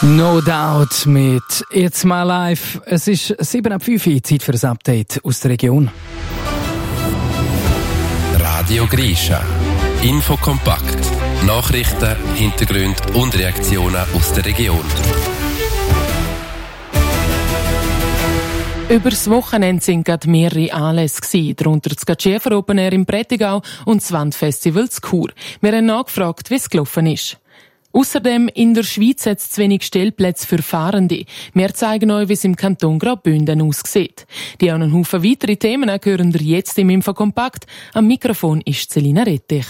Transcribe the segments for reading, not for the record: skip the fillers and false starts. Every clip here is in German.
No Doubt mit It's My Life. Es ist 7:05 Uhr, Zeit für ein Update aus der Region. Radio Grisha. Infokompakt. Nachrichten, Hintergründe und Reaktionen aus der Region. Übers Wochenende sind gerade mehrere Anlässe gewesen, darunter das Gatschäfer Open Air im Prättigau und das Wandfestival zu Chur. Wir haben nachgefragt, wie es gelaufen ist. Außerdem in der Schweiz hat es zu wenig Stellplätze für Fahrende. Wir zeigen euch, wie es im Kanton Graubünden aussieht. Die und einen Haufen weitere Themen hören ihr jetzt im Infokompakt. Am Mikrofon ist Selina Rettich.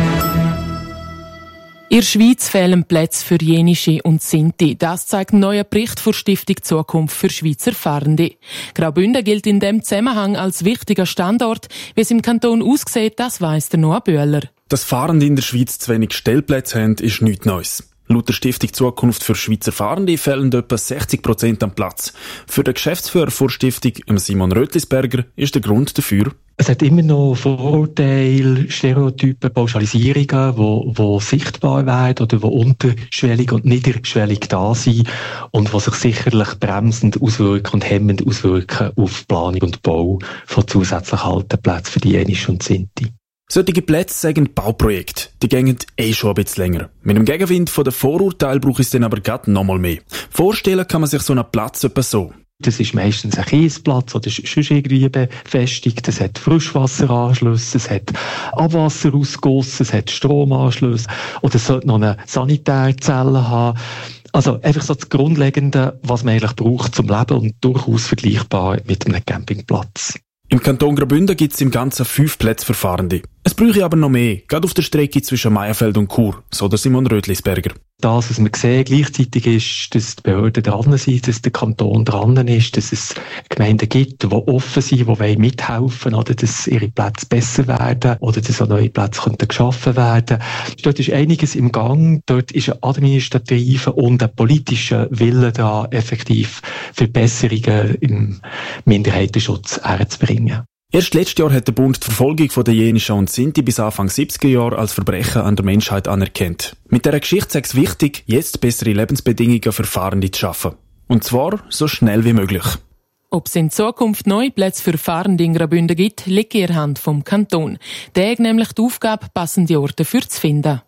In der Schweiz fehlen Plätze für Jenische und Sinti. Das zeigt ein neuer Bericht der Stiftung Zukunft für Schweizer Fahrende. Graubünden gilt in dem Zusammenhang als wichtiger Standort. Wie es im Kanton aussieht, das weiss der Noah Böhler. Dass Fahrende in der Schweiz zu wenig Stellplätze haben, ist nichts Neues. Laut der Stiftung Zukunft für Schweizer Fahrende fehlen etwa 60% am Platz. Für den Geschäftsführer der Stiftung, Simon Rötlisberger, ist der Grund dafür: Es hat immer noch Vorurteile, Stereotypen, Pauschalisierungen, die sichtbar werden oder die unterschwellig und niederschwellig da sind und die sich sicherlich bremsend auswirken und hemmend auswirken auf Planung und Bau von zusätzlichen Halteplätzen für die Jenische und Sinti. Solche Plätze sagen Bauprojekte. Die gehen schon ein bisschen länger. Mit dem Gegenwind von den Vorurteilen braucht es dann aber gerade noch mal mehr. Vorstellen kann man sich so einen Platz etwa so. Das ist meistens ein Kiesplatz oder sonst irgendwie befestigt. Es hat Frischwasseranschlüsse, es hat Abwasserausguss, es hat Stromanschlüsse oder es sollte noch eine Sanitärzelle haben. Also einfach so das Grundlegende, was man eigentlich braucht zum Leben und durchaus vergleichbar mit einem Campingplatz. Im Kanton Graubünden gibt es im Ganzen 5 Plätze für Fahrende. Es bräuchte aber noch mehr, gerade auf der Strecke zwischen Meierfeld und Chur, so der Simon Rötlisberger. Das, was wir sehen, gleichzeitig ist, dass die Behörden dran sind, dass der Kanton dran ist, dass es Gemeinden gibt, die offen sind, die mithelfen wollen, oder dass ihre Plätze besser werden oder dass auch neue Plätze geschaffen werden. Dort ist einiges im Gang, dort ist ein administrativer und ein politischer Wille da, effektiv Verbesserungen im Minderheitenschutz herzubringen. Erst letztes Jahr hat der Bund die Verfolgung der Jenische und Sinti bis Anfang 70er Jahre als Verbrechen an der Menschheit anerkannt. Mit dieser Geschichte ist es wichtig, jetzt bessere Lebensbedingungen für Fahrende zu schaffen. Und zwar so schnell wie möglich. Ob es in Zukunft neue Plätze für Fahrende in Graubünden gibt, liegt in der Hand vom Kanton. Der hat nämlich die Aufgabe, passende Orte für zu finden.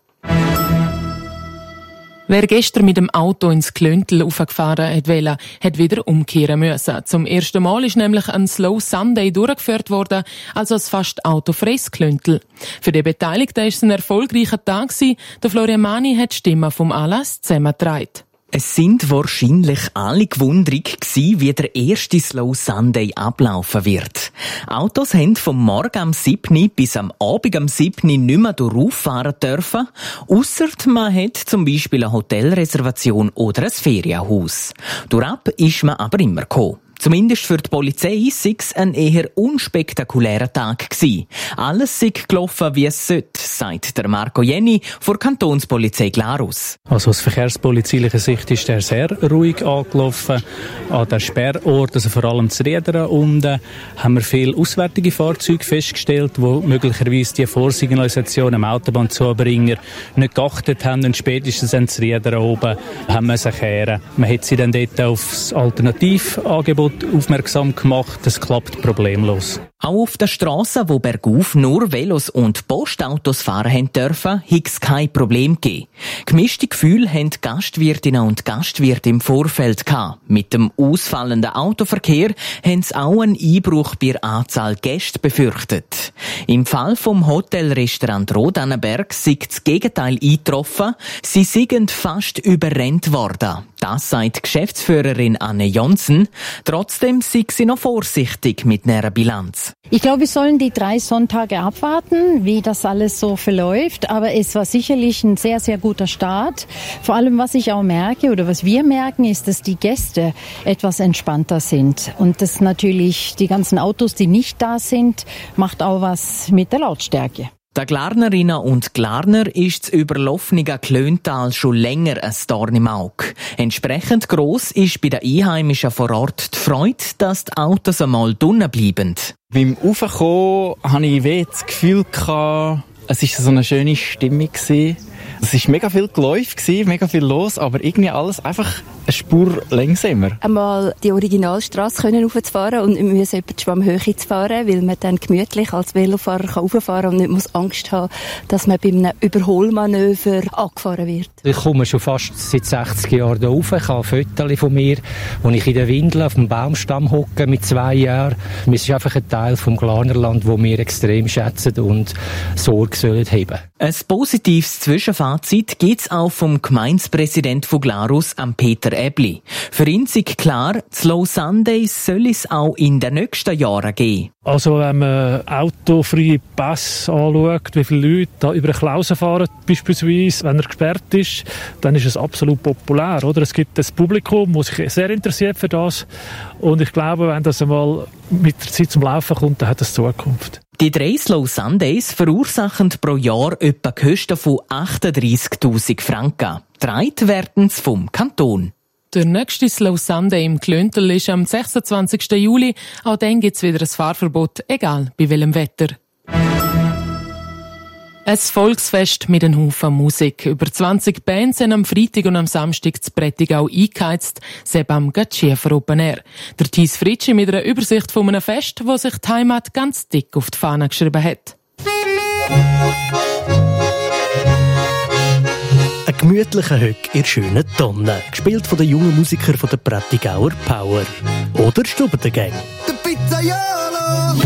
Wer gestern mit dem Auto ins Klöntel aufgefahren wollte, hat wieder umkehren müssen. Zum ersten Mal ist nämlich ein Slow Sunday durchgeführt worden, also ein fast autofreies Klöntel. Für die Beteiligten war es ein erfolgreicher Tag. Der Florian Mani hat die Stimme vom Anlass zusammengetragen. Es sind wahrscheinlich alle gewundrig gewesen, wie der erste Slow Sunday ablaufen wird. Autos haben vom Morgen am 7. bis am Abend am 7. nicht mehr durchfahren dürfen, ausser man hat zum Beispiel eine Hotelreservation oder ein Ferienhaus. Durchab ist man aber immer gekommen. Zumindest für die Polizei sei es ein eher unspektakulärer Tag gewesen. Alles sei gelaufen, wie es sollte, sagt der Marco Jenny von der Kantonspolizei Glarus. Also aus verkehrspolizeilicher Sicht ist er sehr ruhig angelaufen. An der Sperrort, also vor allem zu Riedern unten, haben wir viele auswärtige Fahrzeuge festgestellt, die möglicherweise die Vorsignalisation am Autobahnzubringer nicht geachtet haben und spätestens an zu Riedern oben haben müssen kehren. Man hat sie dann dort auf das Alternativangebot aufmerksam gemacht. Das klappt problemlos. Auch auf der Strasse, wo bergauf nur Velos und Postautos fahren haben dürfen, hat es kein Problem gegeben. Gemischte Gefühle haben die Gastwirtinnen und Gastwirte im Vorfeld gehabt. Mit dem ausfallenden Autoverkehr haben sie auch einen Einbruch bei der Anzahl Gäste befürchtet. Im Fall vom Hotelrestaurant Rodannenberg sei das Gegenteil eingetroffen. Sie sind fast überrennt worden. Das sagt Geschäftsführerin Anne Johnsen. Trotzdem sei sie noch vorsichtig mit einer Bilanz. Ich glaube, wir sollen die 3 Sonntage abwarten, wie das alles so verläuft. Aber es war sicherlich ein sehr, sehr guter Start. Vor allem, was ich auch merke oder was wir merken, ist, dass die Gäste etwas entspannter sind. Und das natürlich, die ganzen Autos, die nicht da sind, macht auch was mit der Lautstärke. Der Glarnerinnen und Glarner ist das überlaufene Klöntal schon länger ein Dorn im Auge. Entsprechend gross ist bei den Einheimischen vor Ort die Freude, dass die Autos einmal drinnen bleiben. Beim Raufkommen hatte ich das Gefühl, Es war so eine schöne Stimmung. Es war mega viel geläuft, mega viel los, aber irgendwie alles einfach eine Spur langsamer. Einmal die Originalstrasse raufzufahren und nicht müssen über die Schwammhöhe zu fahren, weil man dann gemütlich als Velofahrer rauffahren kann und nicht muss Angst haben, dass man bei einem Überholmanöver angefahren wird. Ich komme schon fast seit 60 Jahren hier rauf. Ich habe ein Foto von mir, wo ich in der Windel auf dem Baumstamm hocke mit 2 Jahren. Es ist einfach ein Teil vom Glarnerland, das wir extrem schätzen und Sorge sollen haben. Ein positives Zwischenfazit gibt es auch vom Gemeindepräsident von Glarus, Peter Ebli. Für ihn ist klar, Slow Sundays soll es auch in den nächsten Jahren geben. Also wenn man autofreie Pässe anschaut, wie viele Leute da über eine Klause fahren, beispielsweise, wenn er gesperrt ist, dann ist es absolut populär. Oder? Es gibt ein Publikum, das sich sehr interessiert für das. Und ich glaube, wenn das einmal mit der Zeit zum Laufen kommt, dann hat es Zukunft. Die 3 Slow Sundays verursachen pro Jahr etwa Kosten von 38'000 Franken. Getragen werden sie vom Kanton. Der nächste Slow Sunday im Klöntel ist am 26. Juli. Auch dann gibt es wieder ein Fahrverbot, egal bei welchem Wetter. Ein Volksfest mit einem Haufen Musik. Über 20 Bands sind am Freitag und am Samstag zu Prättigau eingeheizt, selbst am Gatschiefer Open Air. Der Thies Fritschi mit einer Übersicht von einem Fest, wo sich die Heimat ganz dick auf die Fahne geschrieben hat. Ein gemütlicher Höck in schönen Tonnen, gespielt von den jungen Musikern von der Prättigauer Power. Oder Stubentengang. Der Pizzaiolo!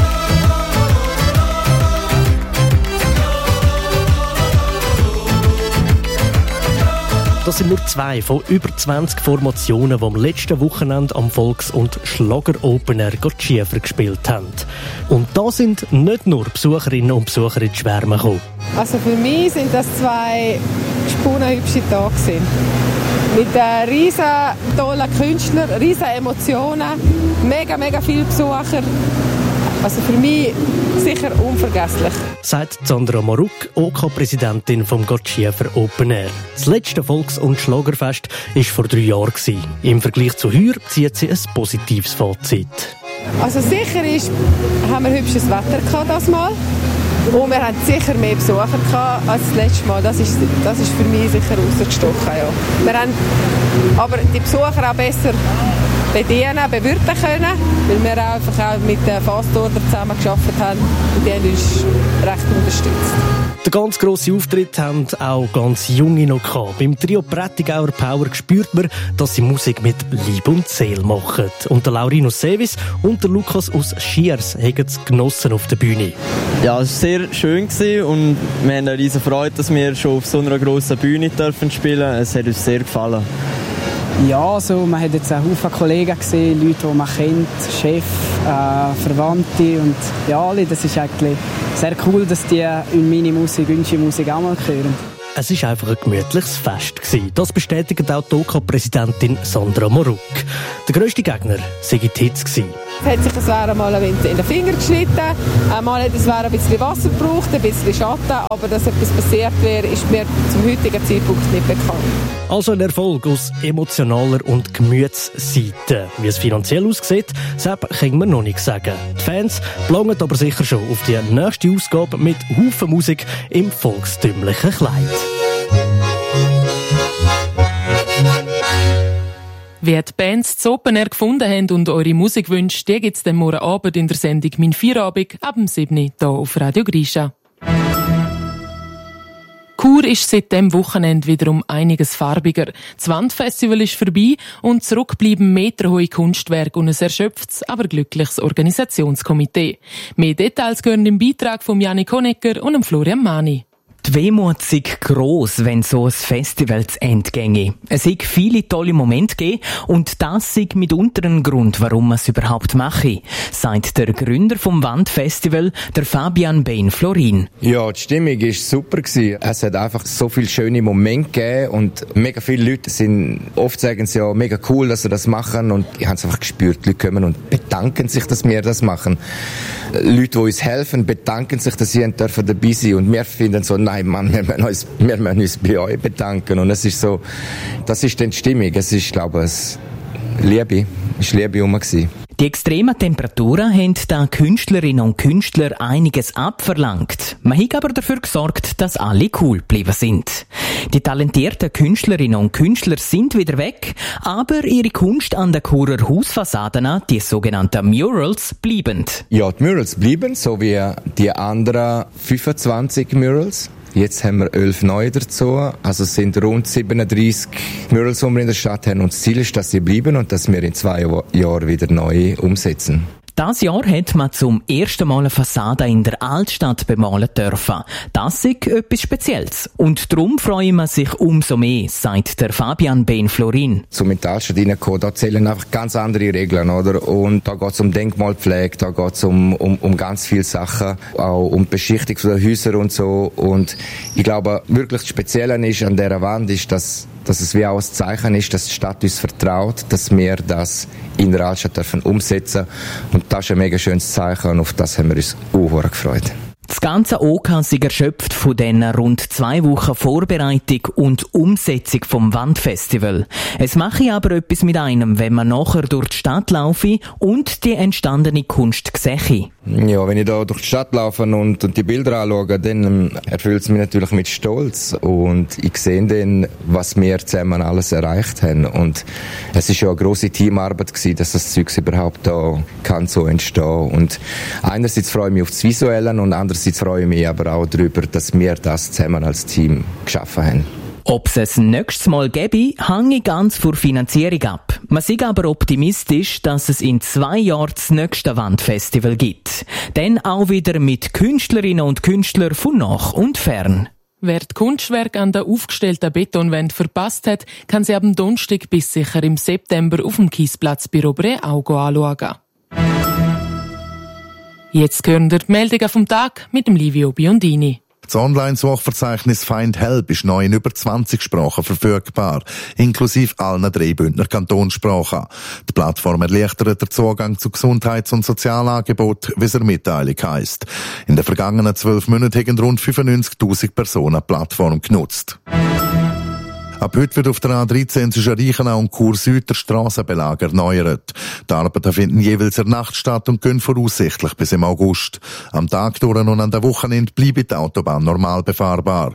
Das sind nur 2 von über 20 Formationen, die am letzten Wochenende am Volks- und Schlager-Open Air Gatschiefer gespielt haben. Und da sind nicht nur Besucherinnen und Besucher ins Schwärmen gekommen. Also für mich sind das 2 spunenhübsche Tage gewesen. Mit riesen tollen Künstlern, riesen Emotionen, mega viele Besucher. Also für mich sicher unvergesslich. Sagt Sandra Maruk, OK-Präsidentin vom Gatschiefer Open Air. Das letzte Volks- und Schlagerfest war vor 3 Jahren. Im Vergleich zu heuer zieht sie ein positives Fazit. Also sicher haben wir hübsches Wetter gehabt das Mal. Und wir hatten sicher mehr Besucher gehabt als das letzte Mal. Das ist für mich sicher rausgestochen. Ja. Wir haben aber die Besucher auch besser bedienen, bewirten können, weil wir einfach auch mit den Fastorder zusammengearbeitet haben und die haben uns recht unterstützt. Den ganz grossen Auftritt haben auch ganz Junge noch gehabt. Beim Trio Prättigauer Power spürt man, dass sie Musik mit Leib und Seele machen. Und der Laurinus Sevis und der Lukas aus Schiers haben es genossen auf der Bühne. Ja, es war sehr schön und wir haben eine riesige Freude, dass wir schon auf so einer grossen Bühne spielen dürfen. Es hat uns sehr gefallen. Ja, also man hat jetzt einen Haufen Kollegen gesehen, Leute, die man kennt, Chef, Verwandte und ja, alle. Das ist eigentlich sehr cool, dass die in meine Musik, unsere Musik auch mal hören. Es war einfach ein gemütliches Fest. Das bestätigt auch die OK-Präsidentin Sandra Maruk. Der grösste Gegner sei die Hitze. Es hat sich das Wetter mal ein wenig in den Finger geschnitten. Mal hat es ein bisschen Wasser gebraucht, ein bisschen Schatten. Aber dass etwas passiert wäre, ist mir zum heutigen Zeitpunkt nicht bekannt. Also ein Erfolg aus emotionaler und Gemütsseite. Wie es finanziell aussieht, das können wir noch nicht sagen. Die Fans planen aber sicher schon auf die nächste Ausgabe mit Haufen Musik im volkstümlichen Kleid. Wie die Bands das Open Air gefunden haben und eure Musikwünsche, die gibt es dann morgen Abend in der Sendung «Mein Feierabend» ab dem 7. hier auf Radio Grisha. Chur ist seit dem Wochenende wiederum einiges farbiger. Das Wandfestival ist vorbei und zurückbleiben meterhohe Kunstwerke und ein erschöpftes, aber glückliches Organisationskomitee. Mehr Details gehören im Beitrag von Janik Honecker und Florian Mani. Die Wehmut sei gross, wenn so ein Festival zu Ende ginge. Es sei viele tolle Momente gegeben und das sei mitunter ein Grund, warum man es überhaupt mache, sagt der Gründer vom Wandfestival, der Fabian Bain-Florin. Ja, die Stimmung war super gewesen. Es hat einfach so viele schöne Momente gegeben und mega viele Leute sind, oft sagen sie ja, mega cool, dass sie das machen und ich habe es einfach gespürt. Die Leute kommen und bedanken sich, dass wir das machen. Leute, die uns helfen, bedanken sich, dass sie dürfen dabei sein und wir finden so, nein Mann, wir müssen uns bei euch bedanken und es ist so, das ist dann die Stimmung, es ist, glaube ich, Liebe ist Liebe rum gewesen. Die extremen Temperaturen haben den Künstlerinnen und Künstlern einiges abverlangt. Man hat aber dafür gesorgt, dass alle cool geblieben sind. Die talentierten Künstlerinnen und Künstler sind wieder weg, aber ihre Kunst an den Churer Hausfassaden, die sogenannten Murals, bleiben. Ja, die Murals bleiben, so wie die anderen 25 Murals. Jetzt haben wir 11 neue dazu. Also es sind rund 37 Murals, die wir in der Stadt haben. Und das Ziel ist, dass sie bleiben und dass wir in 2 Jahren wieder neue umsetzen. Dieses Jahr hat man zum ersten Mal eine Fassade in der Altstadt bemalen dürfen. Das ist etwas Spezielles. Und darum freut man sich umso mehr, sagt der Fabian Ben-Florin. Zum in die Altstadt reinkommen, da zählen einfach ganz andere Regeln, oder? Und da geht es um Denkmalpflege, da geht es um ganz viele Sachen, auch um die Beschichtung der Häuser und so. Und ich glaube, wirklich das Spezielle ist an dieser Wand ist, dass es wie auch ein Zeichen ist, dass die Stadt uns vertraut, dass wir das in der Altstadt dürfen umsetzen. Und das ist ein mega schönes Zeichen und auf das haben wir uns auch gefreut. Das ganze OK ist erschöpft von diesen rund 2 Wochen Vorbereitung und Umsetzung vom Wandfestival. Es mache aber etwas mit einem, wenn man nachher durch die Stadt laufe und die entstandene Kunst sehe. Ja, wenn ich da durch die Stadt laufe und die Bilder anschaue, dann erfüllt es mich natürlich mit Stolz. Und ich sehe dann, was wir zusammen alles erreicht haben. Und es ist ja eine grosse Teamarbeit gewesen, dass das Zeug überhaupt da kann so entstehen. Und einerseits freue ich mich auf das Visuelle und andererseits freue ich mich aber auch darüber, dass wir das zusammen als Team geschaffen haben. Ob es ein nächstes Mal gäbe, hänge ganz von Finanzierung ab. Man ist aber optimistisch, dass es in 2 Jahren das nächste Wandfestival gibt. Dann auch wieder mit Künstlerinnen und Künstlern von nach und fern. Wer die Kunstwerke an der aufgestellten Betonwand verpasst hat, kann sie ab dem Donnerstag bis sicher im September auf dem Kiesplatz bei Robre auch anschauen. Jetzt hören wir die Meldungen vom Tag mit dem Livio Biondini. Das Online-Suchverzeichnis Find Help ist neu in über 20 Sprachen verfügbar, inklusive allen 3 Bündner Kantonssprachen. Die Plattform erleichtert den Zugang zu Gesundheits- und Sozialangeboten, wie es in der Mitteilung heisst. In den vergangenen 12 Monaten haben rund 95.000 Personen die Plattform genutzt. Ab heute wird auf der A13 zwischen Reichenau und Chur Süd der Strassenbelag erneuert. Die Arbeiten finden jeweils in der Nacht statt und gehen voraussichtlich bis im August. Am Tag durch und an den Wochenende bleibt die Autobahn normal befahrbar.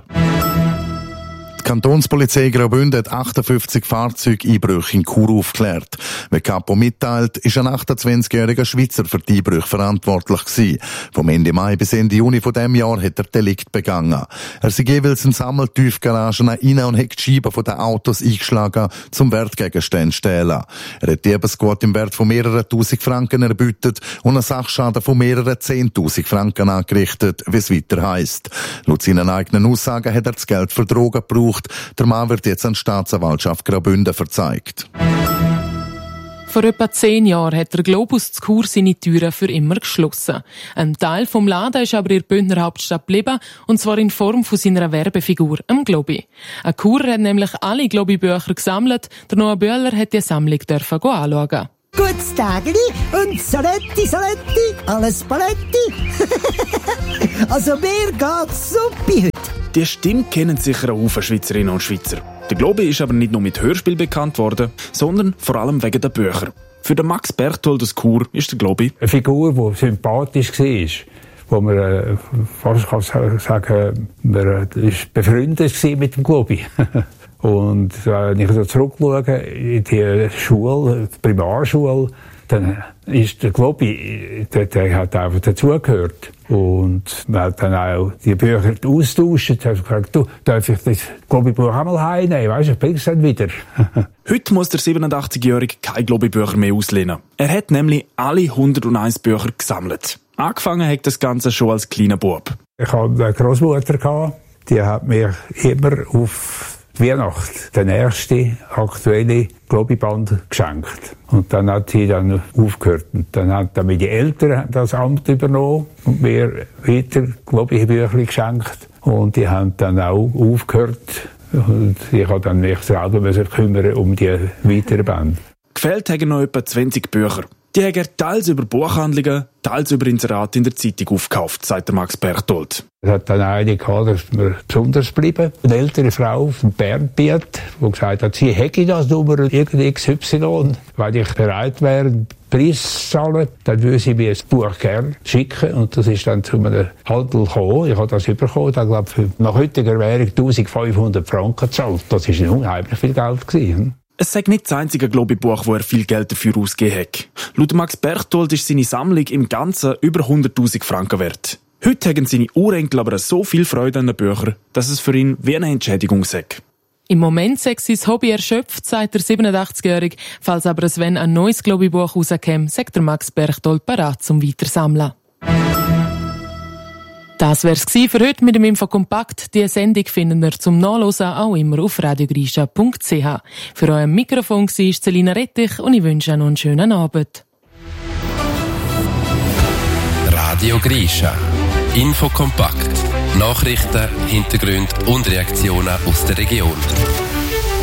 Die Kantonspolizei Graubünden hat 58 Fahrzeugeinbrüche in Chur aufgeklärt. Wie Kapo mitteilt, ist ein 28-jähriger Schweizer für die Einbrüche verantwortlich gewesen. Vom Ende Mai bis Ende Juni von diesem Jahr hat er Delikt begangen. Er sei jeweils in Sammeltiefgaragen rein und hat die Scheiben von den Autos eingeschlagen, zum Wertgegenstände stehlen. Er hat Diebesgut im Wert von mehreren 1000 Franken erbütet und einen Sachschaden von mehreren 10.000 Franken angerichtet, wie es weiter heisst. Laut seinen eigenen Aussagen hat er das Geld für Drogen gebraucht. Der Mann wird jetzt an die Staatsanwaltschaft Graubünden verzeigt. Vor etwa 10 Jahren hat der Globus zu Chur seine Türen für immer geschlossen. Ein Teil vom Laden ist aber in der Bündner Hauptstadt geblieben, und zwar in Form von seiner Werbefigur, dem Globi. Ein Churer hat nämlich alle Globi-Bücher gesammelt, der Noah Böhler hat die Sammlung anschauen. Gutes Tagli und Saletti, alles Paletti. Also mir geht's super heute. Die Stimme kennen sicher auch viele Schweizerinnen und Schweizer. Der Globi ist aber nicht nur mit Hörspiel bekannt worden, sondern vor allem wegen der Bücher. Für den Max Berthold aus Chur ist der Globi eine Figur, die sympathisch war, wo man fast kann sagen, man ist befreundet mit dem Globi. Und wenn ich so zurückschaue in die Schule, die Primarschule, dann ist der Globi, der hat einfach dazugehört. Und man hat dann auch die Bücher austauscht. Ich habe gesagt, du, darf ich das Globi-Buch auch mal heimnehmen? Weisst du, ich bring's dann wieder. Heute muss der 87-Jährige keine Globi-Bücher mehr auslehnen. Er hat nämlich alle 101 Bücher gesammelt. Angefangen hat das Ganze schon als kleiner Bub. Ich hatte eine Großmutter, die hat mir immer auf Weihnacht den ersten aktuellen Globi-Band geschenkt. Und dann hat sie dann aufgehört. Und dann haben dann meine Eltern das Amt übernommen und mir weiter Globi-Bücher geschenkt. Und die haben dann auch aufgehört. Und ich habe dann mich selber kümmern um die weiteren Bände. Gefällt haben noch etwa 20 Bücher. Die haben er teils über Buchhandlungen, teils über Inserate in der Zeitung aufgekauft, sagt der Max Berchtold. Es hat dann eine gehabt, dass mir besonders geblieben. Eine ältere Frau aus dem Bernbiet, die gesagt hat, sie hätte das Nummer irgendwie XY. Wenn ich bereit wäre, einen Preis zu zahlen, dann würde sie mir das Buch gerne schicken. Und das ist dann zu einem Handel gekommen. Ich habe das bekommen. Ich glaube, nach heutiger Währung 1500 Franken gezahlt. Das war unheimlich viel Geld gewesen. Es sei nicht das einzige Globi-Buch, wo er viel Geld dafür ausgegeben hat. Laut Max Berchtold ist seine Sammlung im Ganzen über 100'000 Franken wert. Heute haben seine Urenkel aber so viel Freude an den Büchern, dass es für ihn wie eine Entschädigung sei. Im Moment sei sein Hobby erschöpft, sagt der 87-Jährige. Falls aber wenn ein neues Globi-Buch rauskäme, sagt der Max Berchtold parat zum Weitersammeln. Das wär's gsi für heute mit dem Infokompakt. Die Sendung finden ihr zum Nachlesen auch immer auf radiogrischa.ch. Für euer Mikrofon war Selina Rettich und ich wünsche euch noch einen schönen Abend. Radio Grischa. Infokompakt. Nachrichten, Hintergründe und Reaktionen aus der Region.